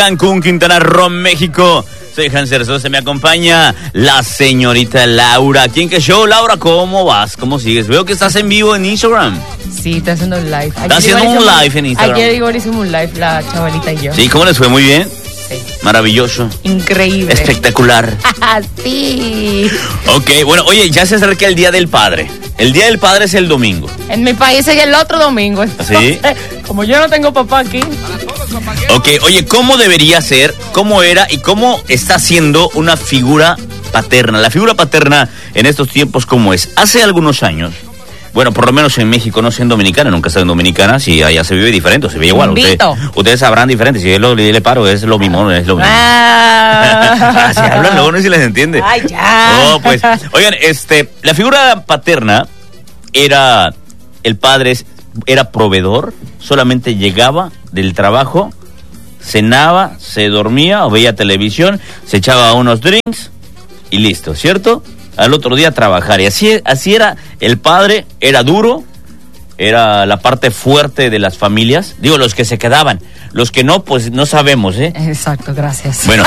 Cancún, Quintana Roo, México. Soy Hanser Sosa, me acompaña la señorita Laura. ¿Quién que show? Laura, ¿cómo vas? ¿Cómo sigues? Veo que estás en vivo en Instagram. Sí, está haciendo un live. Está haciendo un live en Instagram. Ayer igual hicimos un live, la chavalita y yo. Sí, ¿cómo les fue? Muy bien. Sí. Maravilloso. Increíble. Espectacular. Sí. Ok, bueno, oye, ya se acerca el Día del Padre. El Día del Padre es el domingo. En mi país es el otro domingo. ¿Sí? Como yo no tengo papá aquí. Ok, oye, ¿cómo debería ser, cómo era y cómo está siendo una figura paterna? La figura paterna en estos tiempos, ¿cómo es? Hace algunos años, bueno, por lo menos en México, no sé en Dominicana, nunca he estado en Dominicana, si allá se vive diferente o se vive igual. Ustedes sabrán diferente, si yo le paro, es lo mismo, es lo mismo. Si hablan luego no sé si les entiende. Ay, ya. Oh, pues, oigan, la figura paterna era, el padre era proveedor, solamente llegaba del trabajo, cenaba, se dormía o veía televisión, se echaba unos drinks y listo, ¿cierto? Al otro día a trabajar. Y así era el padre, era duro, era la parte fuerte de las familias. Digo, los que se quedaban, los que no, pues no sabemos, ¿eh? Exacto, gracias. Bueno,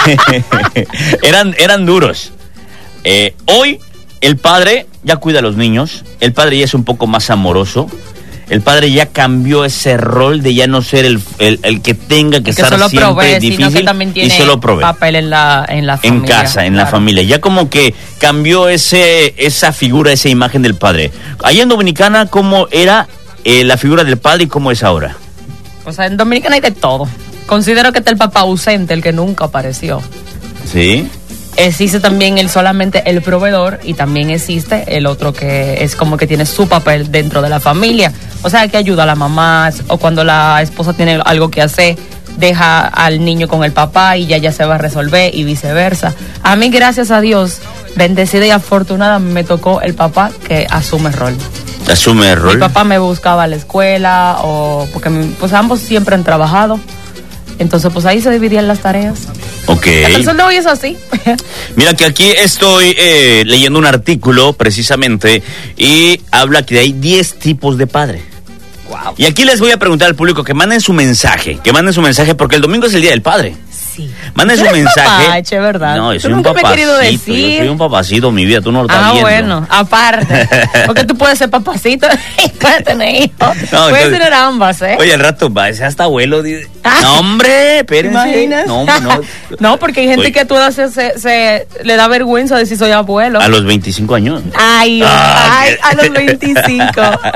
eran duros. Hoy el padre ya cuida a los niños, el padre ya es un poco más amoroso. El padre ya cambió ese rol de ya no ser el que tenga que estar solo siempre provee, difícil, sino que también tiene y solo provee. Papel en la familia. En casa, en la familia. Ya como que cambió esa figura, esa imagen del padre. Allá en Dominicana, ¿cómo era la figura del padre y cómo es ahora? O sea, en Dominicana hay de todo. Considero que está el papá ausente, el que nunca apareció. ¿Sí? Existe también solamente el proveedor y también existe el otro que es como que tiene su papel dentro de la familia. O sea, que ayuda a la mamá o cuando la esposa tiene algo que hacer, deja al niño con el papá y ya se va a resolver y viceversa. A mí, gracias a Dios, bendecida y afortunada, me tocó el papá que asume el rol. ¿Asume el rol? Mi papá me buscaba a la escuela porque pues ambos siempre han trabajado. Entonces, pues ahí se dividían las tareas. Ok. Hasta el sol de hoy es así. Mira que aquí estoy leyendo un artículo precisamente y habla que hay 10 tipos de padre. Wow. Y aquí les voy a preguntar al público que manden su mensaje, porque el domingo es el Día del Padre. Sí. Manden su mensaje. Papache, ¿verdad? No, yo soy ¿Tú un nunca me has querido papacito. decir? Yo soy un papacito, mi vida, tú no lo estás viendo. Bueno, aparte. Porque tú puedes ser papacito y puedes tener hijos. No, puedes entonces, tener ambas, ¿eh? Oye, al rato va a ser hasta abuelo. No, hombre, espérense. ¿Te imaginas? No. No, porque hay gente Oye, que a tu edad se le da vergüenza decir soy abuelo. a los 25 años. Ay, a los 25.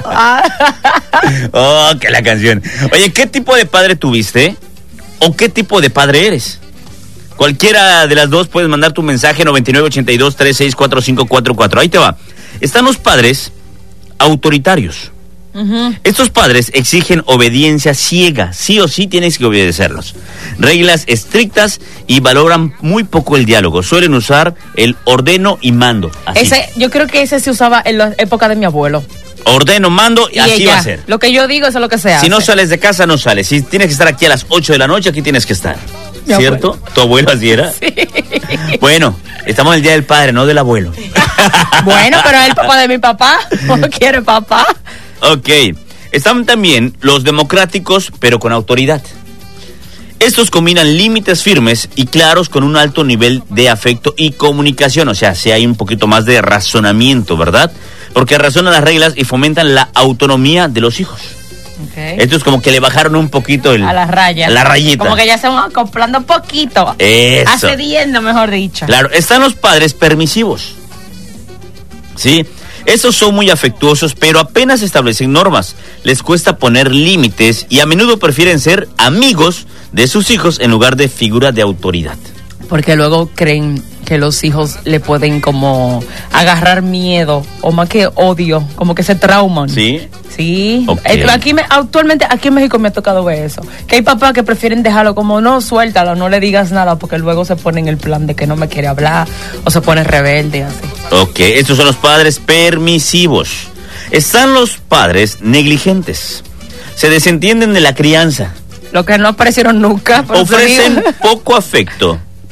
Oh, que la canción. Oye, ¿qué tipo de padre tuviste? ¿O qué tipo de padre eres? Cualquiera de las dos puedes mandar tu mensaje 9982-364544. Ahí te va. Están los padres autoritarios. Uh-huh. Estos padres exigen obediencia ciega. Sí o sí tienes que obedecerlos. Reglas estrictas y valoran muy poco el diálogo. Suelen usar el ordeno y mando. Así. Yo creo que ese se usaba en la época de mi abuelo. Ordeno, mando y así ella, va a ser. Lo que yo digo, eso es lo que se hace. Si no sales de casa, no sales. Si tienes que estar aquí a las 8 de la noche, aquí tienes que estar. ¿Cierto? Abuelo. ¿Tu abuelo así era? Sí. Bueno, estamos en el Día del Padre, no del abuelo. Bueno, pero el papá de mi papá no quiere papá. Ok. Están también los democráticos, pero con autoridad. Estos combinan límites firmes y claros con un alto nivel de afecto y comunicación. O sea, si hay un poquito más de razonamiento, ¿verdad? Porque razonan las reglas y fomentan la autonomía de los hijos. Okay. Esto es como que le bajaron un poquito a la raya. La rayita. Como que ya se van acoplando poquito. Eso. Accediendo, mejor dicho. Claro, están los padres permisivos. ¿Sí? Estos son muy afectuosos, pero apenas establecen normas. Les cuesta poner límites y a menudo prefieren ser amigos de sus hijos en lugar de figura de autoridad. Porque luego creen que los hijos le pueden como agarrar miedo o más que odio, como que se trauman. ¿Sí? Sí. Okay. Actualmente aquí en México me ha tocado ver eso. Que hay papás que prefieren dejarlo como no, suéltalo, no le digas nada, porque luego se pone en el plan de que no me quiere hablar o se pone rebelde, así. Ok, estos son los padres permisivos. Están los padres negligentes. Se desentienden de la crianza. Lo que no aparecieron nunca. Ofrecen poco afecto,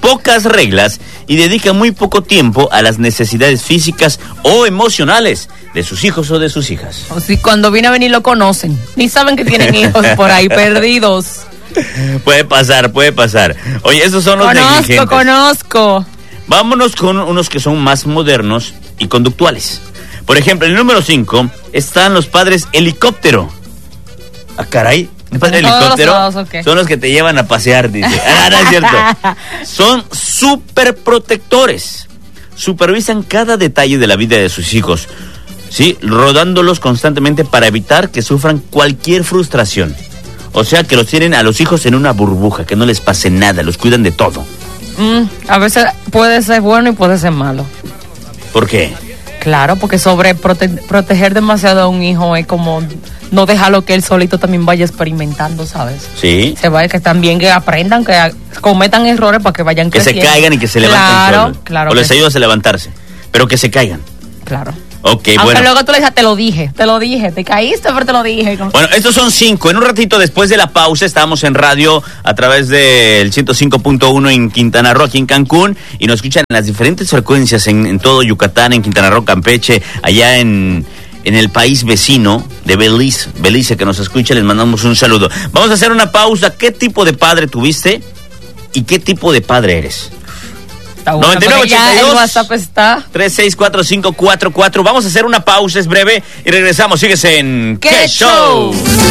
pocas reglas y dedican muy poco tiempo a las necesidades físicas o emocionales de sus hijos o de sus hijas. O si cuando viene a venir lo conocen, ni saben que tienen hijos por ahí perdidos. Puede pasar. Oye, esos son los negligentes. Conozco. Vámonos con unos que son más modernos y conductuales. Por ejemplo, en el número 5 están los padres helicóptero. Ah, caray. ¿El padre helicóptero? Son los que te llevan a pasear, dice. No es cierto. Son súper protectores. Supervisan cada detalle de la vida de sus hijos, ¿sí? Rodándolos constantemente para evitar que sufran cualquier frustración. O sea, que los tienen a los hijos en una burbuja, que no les pase nada, los cuidan de todo. A veces puede ser bueno y puede ser malo. ¿Por qué? Claro, porque proteger demasiado a un hijo es como no dejarlo que él solito también vaya experimentando, ¿sabes? Sí. Se vaya que también que aprendan, que cometan errores para que vayan creciendo. Que se caigan y que se levanten solos. Claro. O les ayudas a levantarse, pero que se caigan. Claro. Ok, aunque bueno. luego tú le dices, te lo dije, te caíste, pero te lo dije. Bueno, estos son 5. En un ratito después de la pausa estábamos en radio a través del 105.1 en Quintana Roo, aquí en Cancún, y nos escuchan en las diferentes frecuencias en todo Yucatán, en Quintana Roo, Campeche, allá en el país vecino de Belice, que nos escucha, les mandamos un saludo. Vamos a hacer una pausa. ¿Qué tipo de padre tuviste y qué tipo de padre eres? 9982 el WhatsApp está 364544. Vamos a hacer una pausa, es breve, y regresamos. Sigues en ¿Qué show?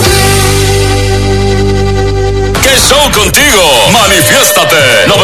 ¿Qué show contigo? Manifiéstate.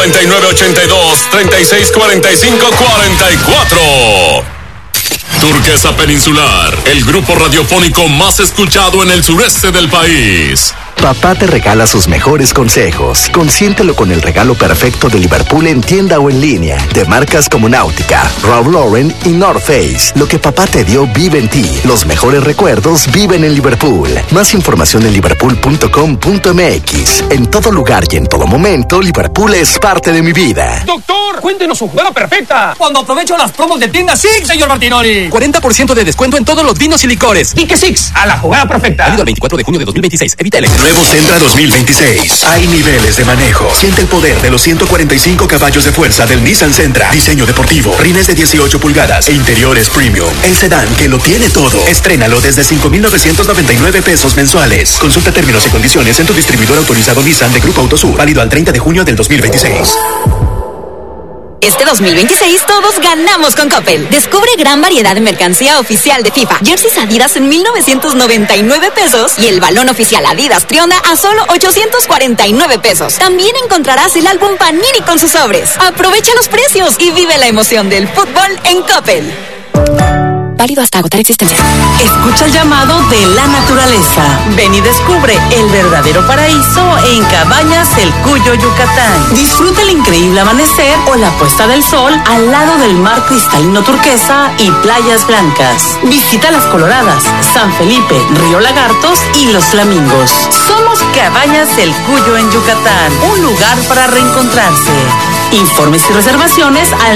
9982-3645-44. Turquesa Peninsular, el grupo radiofónico más escuchado en el sureste del país. Papá te regala sus mejores consejos. Consiéntelo con el regalo perfecto de Liverpool en tienda o en línea. De marcas como Náutica, Ralph Lauren y North Face. Lo que papá te dio vive en ti. Los mejores recuerdos viven en Liverpool. Más información en liverpool.com.mx. En todo lugar y en todo momento, Liverpool es parte de mi vida. Doctor, cuéntenos su jugada perfecta. Cuando aprovecho las promos de tienda Six, señor Martinoli. 40% de descuento en todos los vinos y licores. Pique Six, a la jugada perfecta. Válido el 24 de junio de 2026. Evita el exceso. Nuevo Sentra 2026. Hay niveles de manejo. Siente el poder de los 145 caballos de fuerza del Nissan Sentra. Diseño deportivo, rines de 18 pulgadas e interiores premium. El sedán que lo tiene todo. Estrénalo desde 5,999 pesos mensuales. Consulta términos y condiciones en tu distribuidor autorizado Nissan de Grupo Autosur. Válido al 30 de junio del 2026. Este 2026 todos ganamos con Coppel. Descubre gran variedad de mercancía oficial de FIFA. Jerseys Adidas en 1,999 pesos y el balón oficial Adidas Trionda a solo 849 pesos. También encontrarás el álbum Panini con sus sobres. Aprovecha los precios y vive la emoción del fútbol en Coppel. Válido hasta agotar existencias. Escucha el llamado de la naturaleza. Ven y descubre el verdadero paraíso en Cabañas El Cuyo, Yucatán. Disfruta el increíble amanecer o la puesta del sol al lado del mar cristalino turquesa y playas blancas. Visita Las Coloradas, San Felipe, Río Lagartos y Los Flamingos. Somos Cabañas El Cuyo en Yucatán, un lugar para reencontrarse. Informes y reservaciones al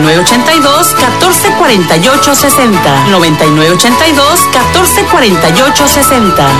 9982-1448-60. 9982-1448-60.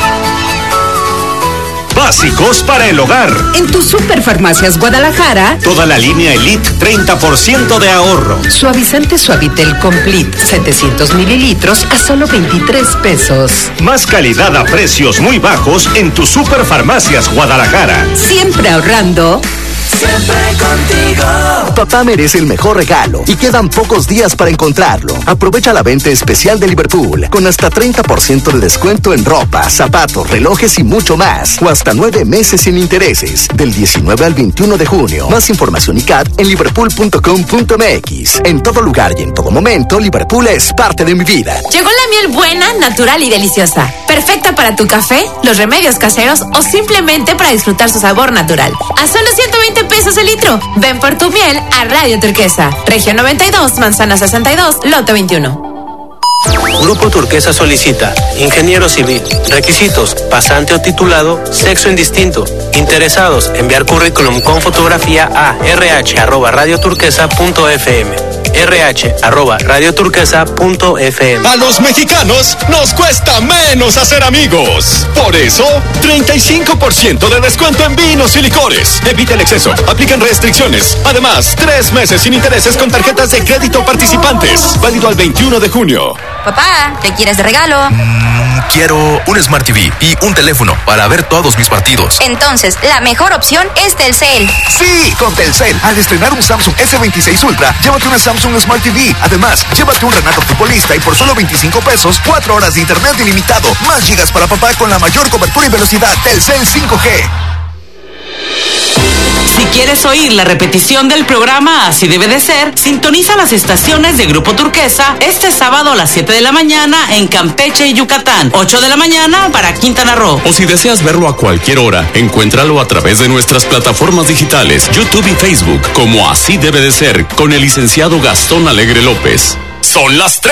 Básicos para el hogar. En tu Superfarmacias Guadalajara, toda la línea Elite, 30% de ahorro. Suavizante Suavitel Complete, 700 mililitros a solo 23 pesos. Más calidad a precios muy bajos en tu Superfarmacias Guadalajara. Siempre ahorrando. Siempre contigo. Papá merece el mejor regalo y quedan pocos días para encontrarlo. Aprovecha la venta especial de Liverpool con hasta 30% de descuento en ropa, zapatos, relojes y mucho más. O hasta 9 meses sin intereses. Del 19 al 21 de junio. Más información y CAT en liverpool.com.mx. En todo lugar y en todo momento, Liverpool es parte de mi vida. Llegó la miel buena, natural y deliciosa. Perfecta para tu café, los remedios caseros o simplemente para disfrutar su sabor natural. A solo 120 pesos el litro. Ven por tu miel a Radio Turquesa. Región 92, Manzana 62, Lote 21. Grupo Turquesa solicita ingeniero civil. Requisitos: pasante o titulado, sexo indistinto. Interesados, enviar currículum con fotografía a rh@radioturquesa.fm. rh@radioturquesa.fm. A los mexicanos nos cuesta menos hacer amigos. Por eso, 35% de descuento en vinos y licores. Evita el exceso. Aplican restricciones. Además, 3 meses sin intereses con tarjetas de crédito participantes. Válido al 21 de junio. Papá, ¿qué quieres de regalo? Quiero un Smart TV y un teléfono para ver todos mis partidos. Entonces, la mejor opción es Telcel. Sí, con Telcel. Al estrenar un Samsung S26 Ultra, llévate una Samsung Smart TV. Además, llévate un Renato Futbolista y por solo 25 pesos, 4 horas de internet ilimitado. Más gigas para papá con la mayor cobertura y velocidad. Telcel 5G. Si quieres oír la repetición del programa Así Debe de Ser, sintoniza las estaciones de Grupo Turquesa este sábado a las 7 de la mañana en Campeche y Yucatán, 8 de la mañana para Quintana Roo. O si deseas verlo a cualquier hora, encuéntralo a través de nuestras plataformas digitales, YouTube y Facebook, como Así Debe de Ser, con el licenciado Gastón Alegre López. Son las 3.